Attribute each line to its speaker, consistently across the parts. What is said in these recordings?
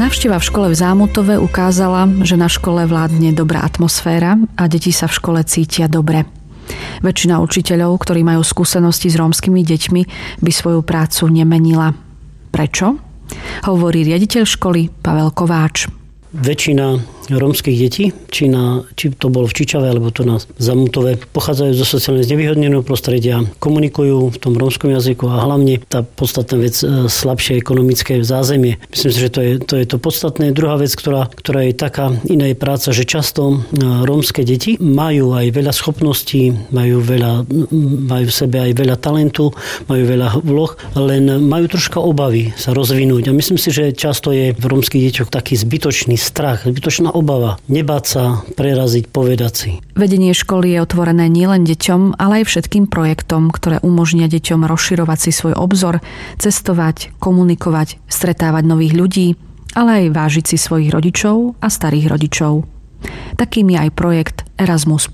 Speaker 1: Návšteva v škole v Zámutove ukázala, že na škole vládne dobrá atmosféra a deti sa v škole cítia dobre. Väčšina učiteľov, ktorí majú skúsenosti s rómskymi deťmi, by svoju prácu nemenila. Prečo? Hovorí riaditeľ školy Pavel Kováč.
Speaker 2: Väčšina rómskych detí, či to bolo v Čičave, alebo to na Zamutove, pochádzajú zo sociálne znevýhodneného prostredia, komunikujú v tom rómskom jazyku a hlavne tá podstatná vec, slabšie ekonomické zázemie. Myslím si, že to je to podstatné. Druhá vec, ktorá je taká iná je práca, že často rómske deti majú aj veľa schopností, majú v sebe aj veľa talentu, majú veľa vloh, len majú troška obavy sa rozvinúť. A myslím si, že často je v rómskych deťoch taký zbytočný strach, zbytočná obava, nebáť sa, preraziť, povedať si.
Speaker 1: Vedenie školy je otvorené nielen deťom, ale aj všetkým projektom, ktoré umožnia deťom rozširovať si svoj obzor, cestovať, komunikovať, stretávať nových ľudí, ale aj vážiť si svojich rodičov a starých rodičov. Takým je aj projekt Erasmus+.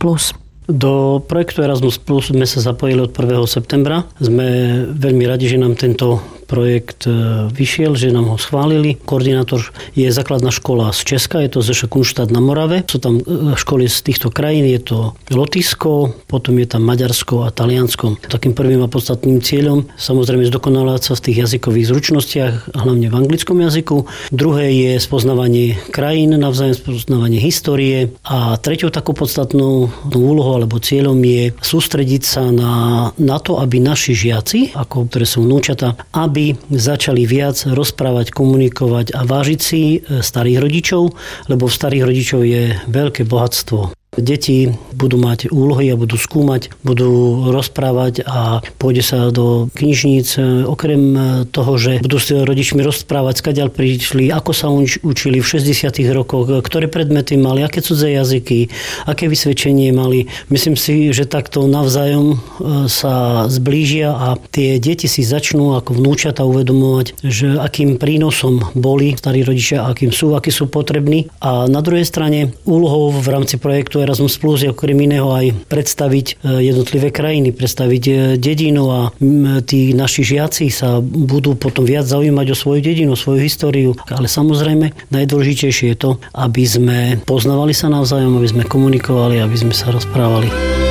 Speaker 2: Do projektu Erasmus+ sme sa zapojili od 1. septembra. Sme veľmi radi, že nám tento projekt vyšiel, že nám ho schválili. Koordinátor je základná škola z Česka, je to Zeša Kunštát na Morave. Sú tam školy z týchto krajín, je to Lotyšsko, potom je tam Maďarsko a Taliansko. Takým prvým a podstatným cieľom samozrejme zdokonalovať sa v tých jazykových zručnostiach, hlavne v anglickom jazyku. Druhé je spoznávanie krajín, navzájom spoznávanie histórie a treťou takou podstatnou úlohou alebo cieľom je sústrediť sa na to, aby naši žiaci, ako ktoré sú vnúčata, aby začali viac rozprávať, komunikovať a vážiť si starých rodičov, lebo v starých rodičov je veľké bohatstvo. Deti budú mať úlohy a budú skúmať, budú rozprávať a pôjde sa do knižníc. Okrem toho, že budú s rodičmi rozprávať, skadiaľ prišli, ako sa učili v 60. rokoch, ktoré predmety mali, aké cudzie jazyky, aké vysvedčenie mali. Myslím si, že takto navzájom sa zblížia a tie deti si začnú ako vnúčata uvedomovať, že akým prínosom boli starí rodičia, akí sú potrební. A na druhej strane úlohou v rámci projektu Erasmus Plus je okrem iného aj predstaviť jednotlivé krajiny, predstaviť dedinu a tí naši žiaci sa budú potom viac zaujímať o svoju dedinu, o svoju históriu. Ale samozrejme najdôležitejšie je to, aby sme poznávali sa navzájom, aby sme komunikovali, aby sme sa rozprávali.